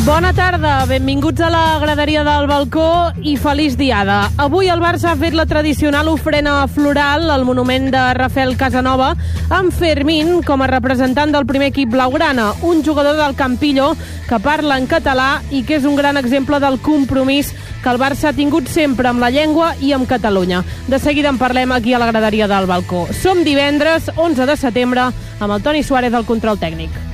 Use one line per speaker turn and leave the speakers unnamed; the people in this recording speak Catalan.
Bona tarda, benvinguts a la graderia del balcó i feliç diada. Avui el Barça ha fet la tradicional ofrena floral al monument de Rafael Casanova amb Fermín com a representant del primer equip blaugrana, un jugador del Campillo que parla en català i que és un gran exemple del compromís que el Barça ha tingut sempre amb la llengua i amb Catalunya. De seguida en parlem aquí a la graderia del balcó. Som divendres, 11 de setembre, amb el Toni Suárez al control tècnic.